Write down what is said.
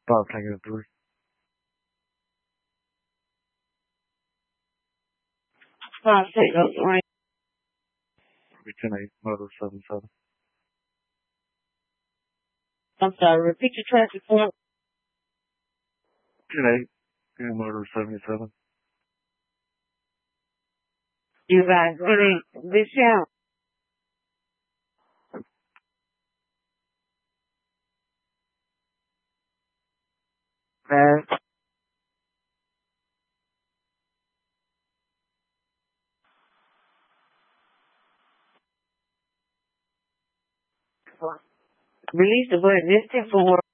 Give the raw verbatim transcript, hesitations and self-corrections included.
Five Tango three. Five Tango three. ten eight Motor seven seven. I'm sorry, repeat your traffic point. ten eight Motor seventy-seven. You guys really this out. Uh, Release the button. This temple